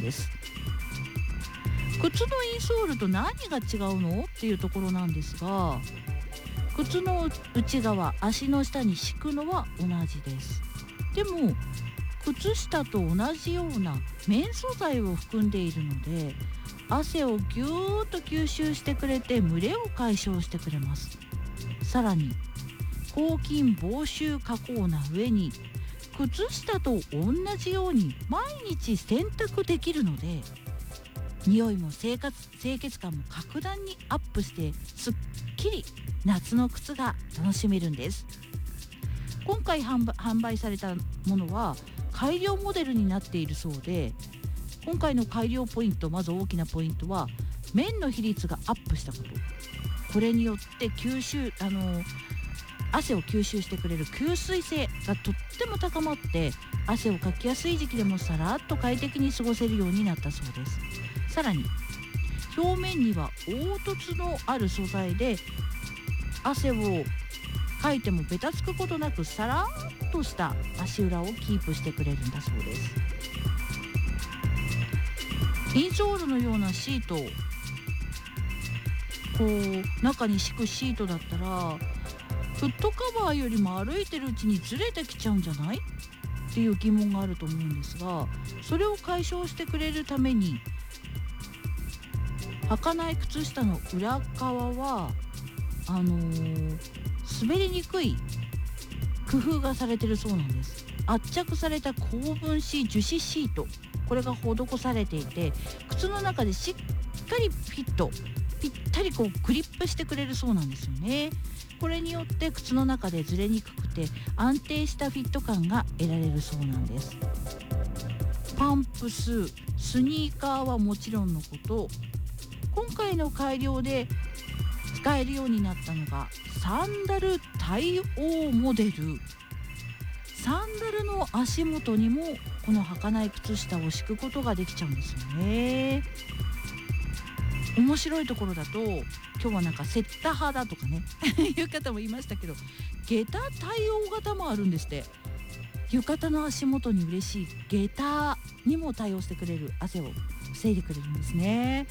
です。靴のインソールと何が違うのっていうところなんですが、靴の内側、足の下に敷くのは同じです。でも靴下と同じような綿素材を含んでいるので、汗をぎゅーっと吸収してくれて蒸れを解消してくれます。さらに抗菌防臭加工な上に、靴下と同じように毎日洗濯できるので、匂いも清潔感も格段にアップして、すっきり夏の靴が楽しめるんです。今回販売されたものは改良モデルになっているそうで、今回の改良ポイント、まず大きなポイントは綿の比率がアップしたこと。これによって汗を吸収してくれる吸水性がとっても高まって、汗をかきやすい時期でもさらっと快適に過ごせるようになったそうです。さらに表面には凹凸のある素材で、汗をかいてもベタつくことなく、さらっとした足裏をキープしてくれるんだそうです。インソールのようなシート、中に敷くシートだったら、フットカバーよりも歩いてるうちにずれてきちゃうんじゃないっていう疑問があると思うんですが、それを解消してくれるために、履かない靴下の裏側は滑りにくい工夫がされてるそうなんです。圧着された高分子樹脂シート、これが施されていて、靴の中でしっかりぴったりグリップしてくれるそうなんですよね。これによって靴の中でずれにくくて安定したフィット感が得られるそうなんです。パンプス、スニーカーはもちろんのこと、今回の改良で使えるようになったのがサンダル対応モデル。サンダルの足元にもこの履かない靴下を敷くことができちゃうんですよね。面白いところだと、今日はなんかセッタ派だとかねいう方もいましたけど、下駄対応型もあるんですって。浴衣の足元に嬉しい下駄にも対応してくれる、汗を防いでくれるんですね。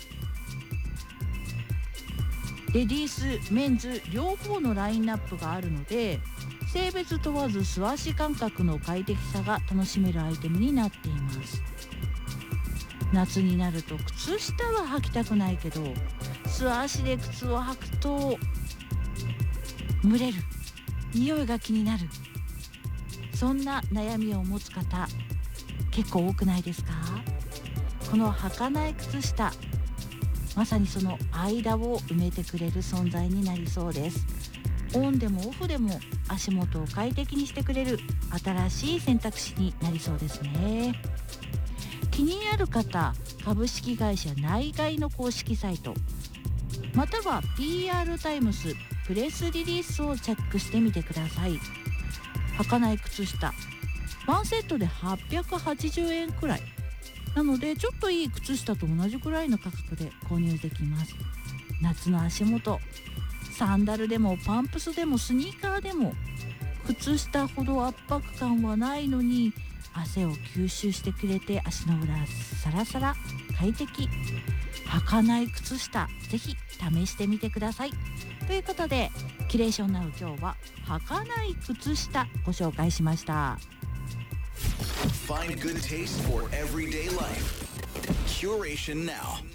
レディース、メンズ両方のラインナップがあるので、性別問わず素足感覚の快適さが楽しめるアイテムになっています。夏になると靴下は履きたくないけど、素足で靴を履くと蒸れる、匂いが気になる、そんな悩みを持つ方結構多くないですか？この履かない靴下、まさにその間を埋めてくれる存在になりそうです。オンでもオフでも足元を快適にしてくれる新しい選択肢になりそうですね。気になる方、株式会社内外の公式サイト、または PR タイムスプレスリリースをチェックしてみてください。履かない靴下、ワンセットで880円くらいなので、ちょっといい靴下と同じくらいの価格で購入できます。夏の足元、サンダルでもパンプスでもスニーカーでも、靴下ほど圧迫感はないのに汗を吸収してくれて、足の裏サラサラ快適、履かない靴下、ぜひ試してみてください。ということで、キュレーションナウ今日は履かない靴下ご紹介しました。 Find good taste for everyday life. Curation Now.